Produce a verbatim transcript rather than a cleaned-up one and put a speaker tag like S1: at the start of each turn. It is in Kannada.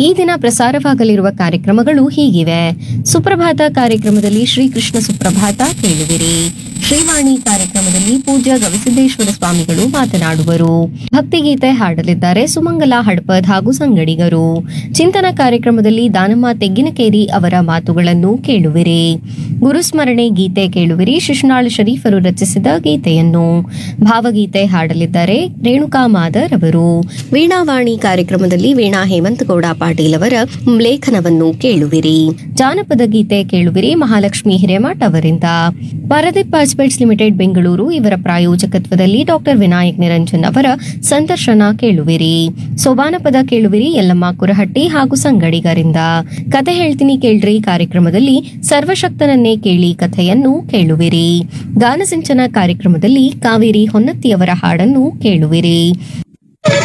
S1: ಈ ದಿನ ಪ್ರಸಾರವಾಗಲಿರುವ ಕಾರ್ಯಕ್ರಮಗಳು ಹೀಗಿವೆ. ಸುಪ್ರಭಾತ ಕಾರ್ಯಕ್ರಮದಲ್ಲಿ ಶ್ರೀಕೃಷ್ಣ ಸುಪ್ರಭಾತ ಕೇಳುವಿರಿ. ಶ್ರೀವಾಣಿ ಕಾರ್ಯಕ್ರಮದಲ್ಲಿ ಪೂಜ್ಯ ಗವಿಸಿದ್ದೇಶ್ವರ ಸ್ವಾಮಿಗಳು ಮಾತನಾಡುವರು. ಭಕ್ತಿಗೀತೆ ಹಾಡಲಿದ್ದಾರೆ ಸುಮಂಗಲ ಹಡ್ಪದ್ ಹಾಗೂ ಸಂಗಡಿಗರು. ಚಿಂತನ ಕಾರ್ಯಕ್ರಮದಲ್ಲಿ ದಾನಮ್ಮ ತೆಗ್ಗಿನಕೇರಿ ಅವರ ಮಾತುಗಳನ್ನು ಕೇಳುವಿರಿ. ಗುರುಸ್ಮರಣೆ ಗೀತೆ ಕೇಳುವಿರಿ. ಶಿಶುನಾಳ್ ಶರೀಫರು ರಚಿಸಿದ ಗೀತೆಯನ್ನು. ಭಾವಗೀತೆ ಹಾಡಲಿದ್ದಾರೆ ರೇಣುಕಾ ಮಾದರ್ ಅವರು. ವೀಣಾವಾಣಿ ಕಾರ್ಯಕ್ರಮದಲ್ಲಿ ವೀಣಾ ಹೇಮಂತಗೌಡ ಪಾಟೀಲ್ ಅವರ ಲೇಖನವನ್ನು ಕೇಳುವಿರಿ. ಜಾನಪದ ಗೀತೆ ಕೇಳುವಿರಿ ಮಹಾಲಕ್ಷ್ಮಿ ಹಿರೇಮಠ್ ಅವರಿಂದ. ಪಾರದೀಪ್ ಪಾಸ್ಪೆಟ್ಸ್ ಲಿಮಿಟೆಡ್ ಬೆಂಗಳೂರು ಇವರ ಪ್ರಾಯೋಜಕತ್ವದಲ್ಲಿ ಡಾಕ್ಟರ್ ವಿನಾಯಕ್ ನಿರಂಜನ್ ಅವರ ಸಂದರ್ಶನ ಕೇಳುವಿರಿ. ಸೋಬಾನಪದ ಕೇಳುವಿರಿ ಯಲ್ಲಮ್ಮ ಕುರಹಟ್ಟಿ ಹಾಗೂ ಸಂಗಡಿಗರಿಂದ. ಕತೆ ಹೇಳ್ತೀನಿ ಕೇಳ್ರಿ ಕಾರ್ಯಕ್ರಮದಲ್ಲಿ ಸರ್ವಶಕ್ತನನ್ನೇ ಕೇಳಿ ಕಥೆಯನ್ನು ಕೇಳುವಿರಿ. ಗಾನಸಿಂಚನ ಕಾರ್ಯಕ್ರಮದಲ್ಲಿ ಕಾವೇರಿ ಹೊನ್ನತ್ತಿಯವರ ಹಾಡನ್ನು ಕೇಳುವಿರಿ.